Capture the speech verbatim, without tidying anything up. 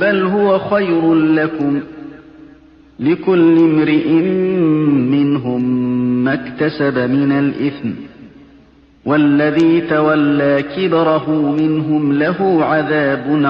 بَلْ هُوَ خَيْرٌ لَّكُمْ ۚ لِكُلِّ امْرِئٍ مِّنْهُم مَّا اكْتَسَبَ مِنَ الْإِثْمِ ۚ وَالَّذِي تَوَلَّىٰ كِبْرَهُ مِنْهُمْ لَهُ عَذَابٌ